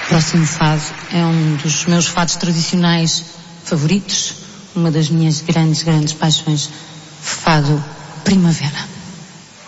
Próximo fado é um dos meus fados tradicionais favoritos, uma das minhas grandes paixões, fado Primavera.